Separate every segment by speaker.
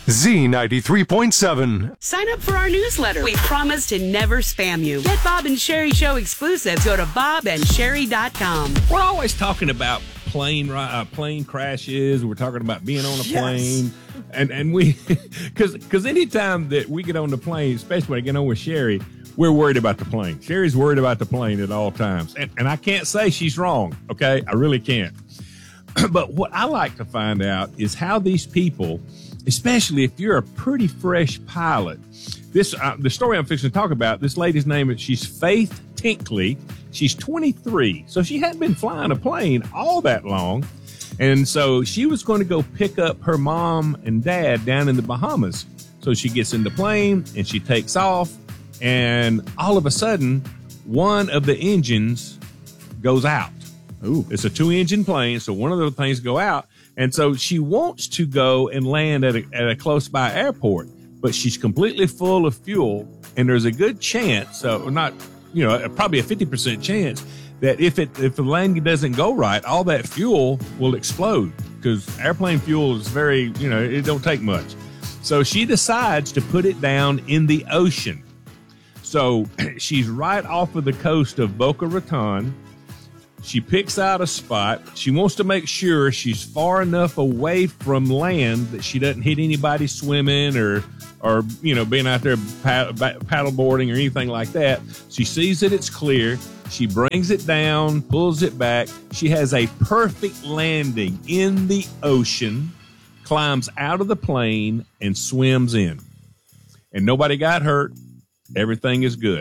Speaker 1: Z93.7.
Speaker 2: Sign up for our newsletter. We promise to never spam you. Get Bob and Sherry Show exclusives. Go to bobandsherry.com.
Speaker 3: We're always talking about plane crashes. We're talking about being on a plane. And we, because anytime that we get on the plane, especially when I get on with Sherry, we're worried about the plane. Sherry's worried about the plane at all times. And I can't say she's wrong, okay? I really can't. But what I like to find out is how these people, especially if you're a pretty fresh pilot, the story I'm fixing to talk about, this lady's name is, she's Faith Tinkley. She's 23, so she hadn't been flying a plane all that long. And so she was going to go pick up her mom and dad down in the Bahamas. So she gets in the plane and she takes off. And all of a sudden, one of the engines goes out. Ooh. It's a 2-engine plane, so one of the things go out. And so she wants to go and land at a close-by airport, but she's completely full of fuel, and there's a good chance, probably a 50% chance, that if the landing doesn't go right, all that fuel will explode, because airplane fuel is very, it don't take much. So she decides to put it down in the ocean. So she's right off of the coast of Boca Raton. She picks out a spot. She wants to make sure she's far enough away from land that she doesn't hit anybody swimming or being out there paddleboarding or anything like that. She sees that it's clear. She brings it down, pulls it back. She has a perfect landing in the ocean, climbs out of the plane, and swims in. And nobody got hurt. Everything is good.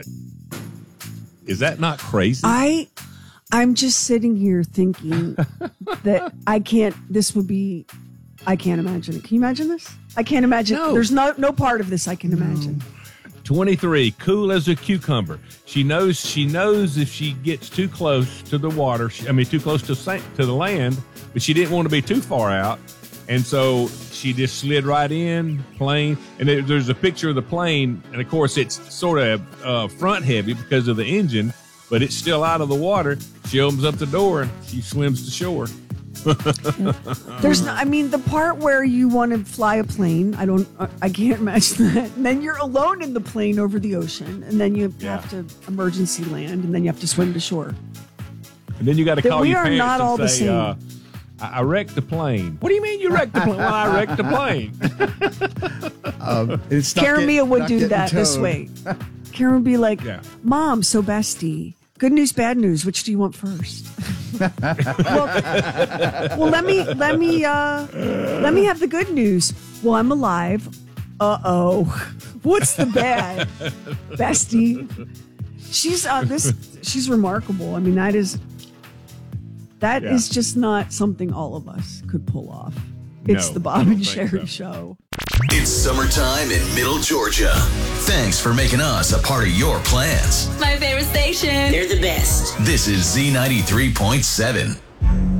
Speaker 3: Is that not crazy?
Speaker 4: I'm just sitting here thinking that I can't imagine it. Can you imagine this? I can't imagine. No. There's no part of this I can imagine.
Speaker 3: 23, cool as a cucumber. She knows if she gets too close to the water, too close to the land, but she didn't want to be too far out. And so she just slid right in, plane. And there's a picture of the plane. And of course, it's sort of front heavy because of the engine, but it's still out of the water. She opens up the door and she swims to shore.
Speaker 4: The part where you want to fly a plane, I can't imagine that. And then you're alone in the plane over the ocean, and then you have to emergency land, and then you have to swim to shore.
Speaker 3: And then you got to call your parents
Speaker 4: not all
Speaker 3: and say,
Speaker 4: the same.
Speaker 3: I wrecked the plane. What do you mean you wrecked the plane? Well, I wrecked the plane.
Speaker 4: Karen Mia would do that this way. Karen would be like, Mom, so bestie, good news, bad news, which do you want first? well, let me have the good news. Well, I'm alive. Uh-oh. What's the bad? Bestie. She's remarkable. I mean, that is just not something all of us could pull off. It's the Bob and Sherry Show.
Speaker 5: It's summertime in Middle Georgia. Thanks for making us a part of your plans.
Speaker 6: My favorite station. They're the best.
Speaker 5: This is Z93.7.